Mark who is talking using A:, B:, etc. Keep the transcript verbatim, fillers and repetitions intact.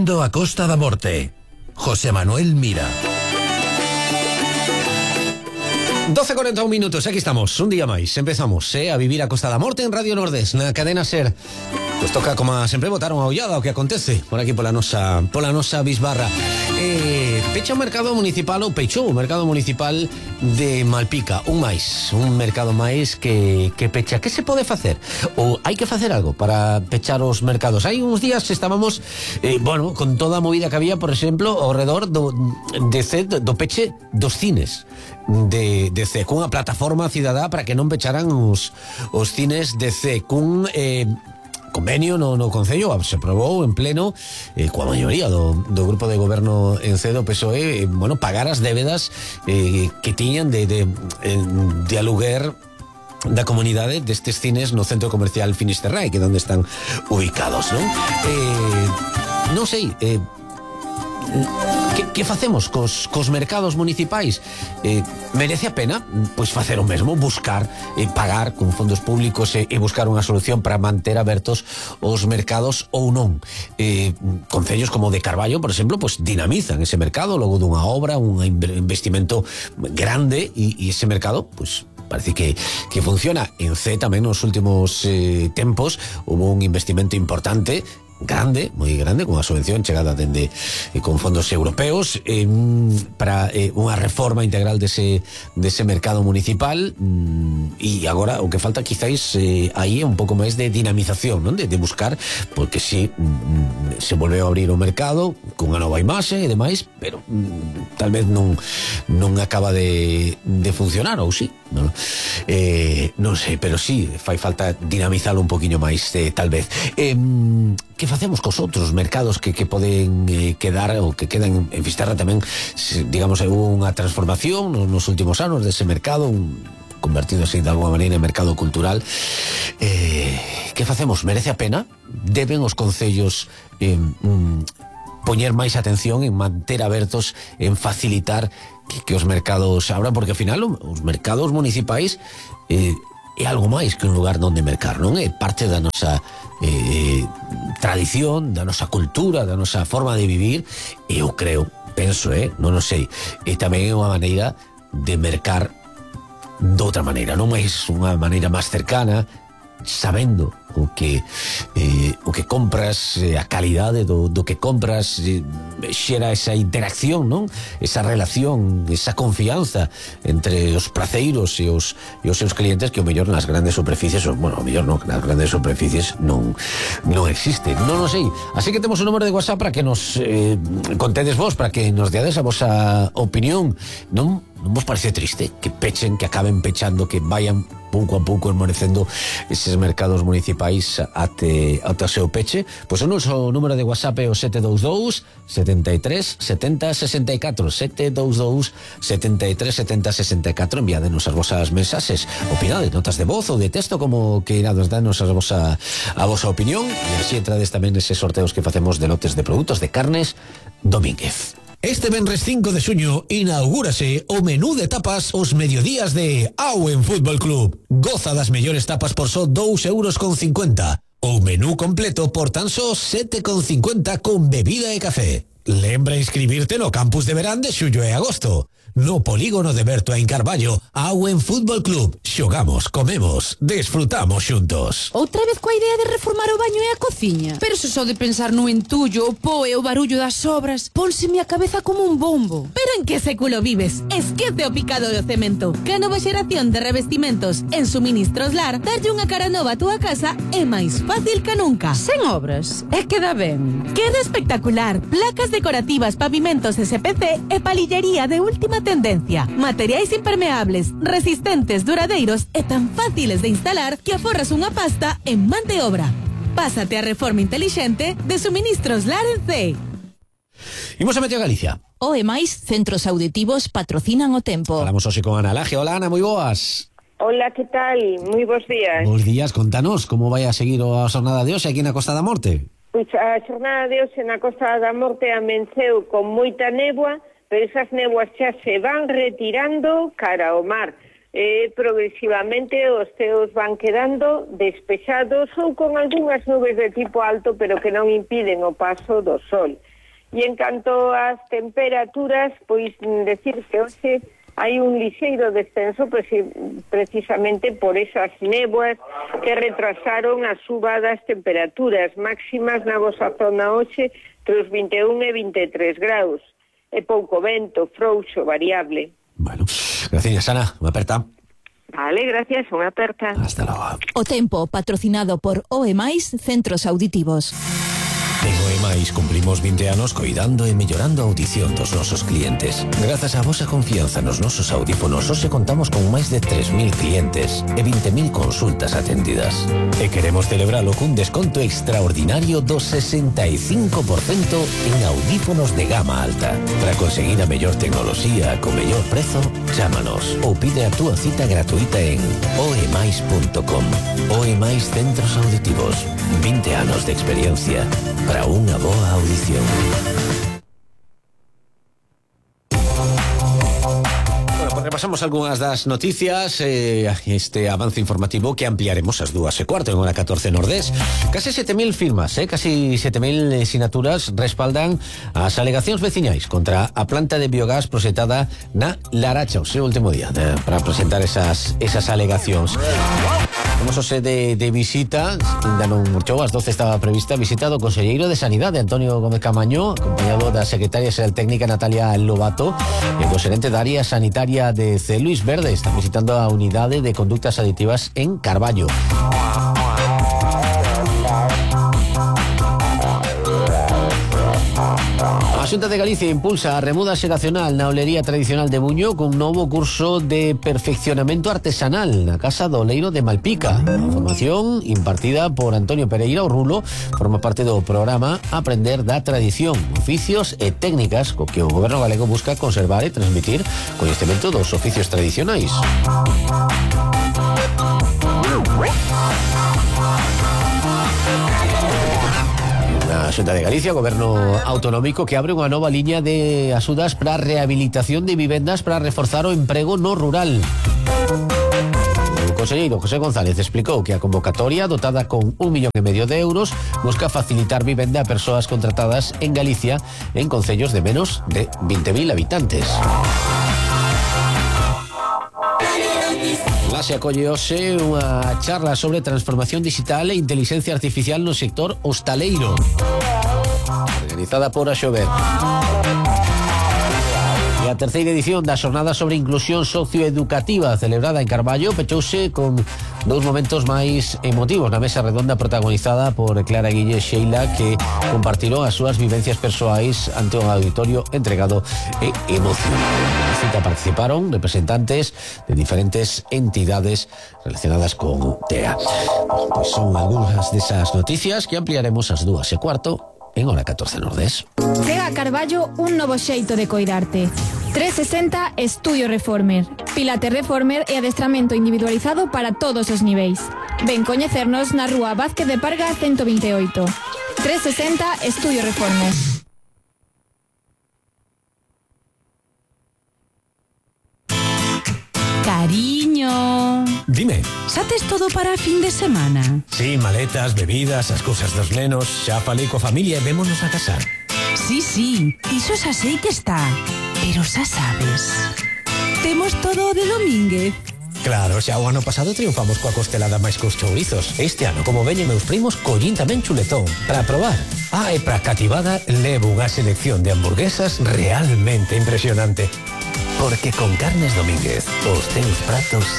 A: Vivindo a Costa da Morte. José Manuel Mira.
B: doce cuarenta y un minutos, aquí estamos, un día máis. Empezamos, eh, a vivir a Costa da Morte en Radio Nordés, na cadena SER. Pues toca, como sempre, botar unha ollada ao que acontece por aquí pola nosa, pola nosa bisbarra. Eh, pecha o mercado municipal, ou pechou o mercado municipal de Malpica, un máis, un mercado máis que, que pecha. Que se pode facer? Ou hai que facer algo para pechar os mercados? Hai uns días estábamos, eh, bueno, con toda a movida que había, por exemplo, ao redor do, de C, do peche dos cines de, de C, cunha plataforma cidadá para que non pecharan os, os cines de C, cun... Eh, convenio no, no Concello, se aprobou en pleno eh, coa maioría do, do grupo de goberno en C do P S O E, eh, bueno, pagar as débedas eh, que tiñan de, de, de aluguer da comunidade destes cines no centro comercial Finisterrae, que é onde están ubicados, non? Eh, non sei, eh, Que, que facemos cos, cos mercados municipais? Eh, merece a pena pois facer o mesmo, buscar eh, pagar con fondos públicos e, e buscar unha solución para manter abertos os mercados ou non. Eh, concellos como de Carballo, por exemplo, pois dinamizan ese mercado logo dunha obra, un investimento grande, e, e ese mercado pois parece que, que funciona. En C tamén nos últimos eh, tempos hubo un investimento importante, grande, moi grande, con a subvención chegada dende eh, con fondos europeos eh, para eh, unha reforma integral dese, dese mercado municipal, mm, e agora o que falta quizáis eh, aí é un pouco máis de dinamización, non? De, de buscar, porque si mm, se volveu a abrir o mercado con unha nova imaxe e demais, pero mm, tal vez non non acaba de, de funcionar, ou si, non? Eh, non sei, pero si fai falta dinamizalo un poquinho máis, eh, tal vez. Eh, que facemos cos outros mercados que, que poden eh, quedar ou que quedan en Fisterra tamén, se, digamos, hai unha transformación nos últimos anos dese mercado, un, convertido así de alguma maneira en mercado cultural. Eh, que facemos? Merece a pena? Deben os concellos eh, mm, poñer máis atención en manter abertos, en facilitar que, que os mercados abran, porque ao final os mercados municipais eh, é algo máis que un lugar onde mercar, non? É parte da nosa eh, tradición, da nosa cultura, da nosa forma de vivir, e eu creo, penso, eh, non o sei, e tamén é unha maneira de mercar doutra maneira, non máis unha maneira máis cercana, sabendo o que eh, o que compras, eh, a calidade do, do que compras, eh, xera esa interacción, non? Esa relación, esa confianza entre os praceiros e os, e os seus clientes, que o mellor nas grandes superficies, o, bueno, o mellor non, nas grandes superficies non, non existe, non o sei. Así que temos un número de WhatsApp para que nos eh, contedes vos, para que nos deades a vosa opinión. Non Non vos parece triste que pechen, que acaben pechando, que vayan pouco a pouco enmorecendo eses mercados municipais ate, ate o seu peche? Pois o noso número de WhatsApp é o sete dous dous, setenta e tres, setenta, sesenta e catro, sete dous dous, setenta e tres, setenta, sesenta e catro. Enviádenos as vosas mensaxes, opinade, notas de voz ou de texto, como que irades darnos a vosa, a vosa opinión, e así entrades tamén neses sorteos que facemos de lotes de produtos de carnes Domínguez. Este venres cinco de xuño inaugúrase o menú de tapas os mediodías de Auen Fútbol Club. Goza das mellores tapas por só dous euros con cincuenta. O menú completo por tan só sete con cincuenta con bebida e café. Lembra inscribirte no campus de verán de xullo e agosto. No polígono de Berto en Carballo, Auen Fútbol Club. Xogamos, comemos, desfrutamos xuntos.
C: Outra vez coa idea de reformar o baño e a cociña? Pero se só de pensar no entullo, o po e o barullo das obras, pónseme a cabeza como un bombo.
D: Pero en que século vives? Esquece o picado do cemento. Que a nova xeración de revestimentos en Suministros Lar, darlle unha cara nova a túa casa é máis fácil que nunca.
C: Sen obras, é que dá ben.
D: Queda espectacular. Placas decorativas, pavimentos S P C e palillería de última tendencia. Materiais impermeables, resistentes, duradeiros e tan fáciles de instalar que aforras unha pasta en man de obra. Pásate a reforma inteligente de Suministros Lar en C.
B: Imos a Meteo Galicia.
E: O e máis centros auditivos patrocinan o tempo.
B: Falamos hoxe con Ana Laje. Hola, Ana, moi boas.
F: Hola, que tal? Moi bons días.
B: Bos días, contanos como vai a seguir a xornada de hoxe aquí na Costa da Morte.
F: Pois a xornada de hoxe na Costa da Morte amenceu con moita néboa, pero esas néboas xa se van retirando cara ao mar. Eh, progresivamente os ceos van quedando despexados ou con algunhas nubes de tipo alto, pero que non impiden o paso do sol. E en canto ás temperaturas, pois decir que hoxe hai un lixeiro descenso precisamente por esas néboas que retrasaron a suba das temperaturas máximas na vosa zona hoxe entre os vinte e un e vinte e tres graus. E pouco vento, frouxo, variable.
B: Bueno, gracias, Ana. Unha aperta.
F: Vale, gracias, unha aperta.
B: Hasta logo.
E: O Tempo, patrocinado por O E Mais Centros Auditivos.
A: En O E Mais cumplimos vinte anos coidando e mellorando a audición dos nosos clientes. Grazas á vosa confianza nos nosos audífonos, hoxe contamos con máis de tres mil clientes e vinte mil consultas atendidas. E queremos celebralo cun desconto extraordinario do sesenta e cinco por cento en audífonos de gama alta. Para conseguir a mellor tecnoloxía co mellor prezo, chámanos ou pide a túa cita gratuita en oemais punto com. O E Mais Centros Auditivos. vinte anos de experiencia para unha boa audición.
B: Bueno, pues repasamos algunhas das noticias, eh, este avance informativo que ampliaremos ás dúas e cuarto en hora catorce Nordés. Casi sete mil firmas, eh, casi sete mil sinaturas respaldan as alegacións veciñais contra a planta de biogás proxectada na Laracha, o seu último día de, para presentar esas, esas alegacións. Temos o sede de visita, ainda non marchou, ás doce estaba prevista a visita do conselleiro de Sanidade, Antonio Gómez Camaño, acompañado da secretaria xeral técnica Natalia Lobato e do xerente da área sanitaria de C. Luis Verde. Están visitando a unidade de conductas aditivas en Carballo. A Xunta de Galicia impulsa a remuda xeracional na olería tradicional de Buño cun novo curso de perfeccionamento artesanal na Casa do Oleiro de Malpica. A formación impartida por Antonio Pereira, o Rulo, forma parte do programa Aprender da Tradición, oficios e técnicas co que o goberno galego busca conservar e transmitir coñecemento dos oficios tradicionais. A Xunta de Galicia, o goberno autonómico, que abre unha nova liña de axudas para a rehabilitación de vivendas para reforzar o emprego no rural. O conselleiro José González explicou que a convocatoria, dotada con un millón e medio de euros, busca facilitar vivenda a persoas contratadas en Galicia en concellos de menos de vinte mil habitantes. La se acolle hoxe unha charla sobre transformación digital e inteligencia artificial no sector hostaleiro, organizada por Axover. E a terceira edición da xornada sobre inclusión socioeducativa celebrada en Carballo pechouse con dous momentos máis emotivos na mesa redonda protagonizada por Clara Guille Sheila, que compartiron as súas vivencias persoais ante un auditorio entregado e emocionado. Na cita participaron representantes de diferentes entidades relacionadas con T E A. Pois son algunhas desas noticias que ampliaremos ás dúas e cuarto en hora catorce Nordés.
G: Chega a Carballo un novo xeito de coidarte. trescientos sesenta Estudio Reformer. Pilates Reformer e adestramento individualizado para todos os niveis. Ven coñecernos na rúa Vázquez de Parga ciento veinte e oito. trescientos sesenta Estudio Reformer.
C: Cariño,
A: Dime.
C: xa tes todo para a fin de semana?
A: Sí, maletas, bebidas, as cousas dos nenos. Xa falei coa familia e vémonos a casar.
C: Sí, sí, iso xa sei que está. Pero xa sabes, temos todo o de Domínguez.
A: Claro, xa o ano pasado triunfamos coa costelada máis cos chourizos. Este ano, como veñen meus primos, collín tamén chuletón para probar. Ah, e para cativada levo unha selección de hamburguesas realmente impresionante. Porque con Carnes Domínguez os teus pratos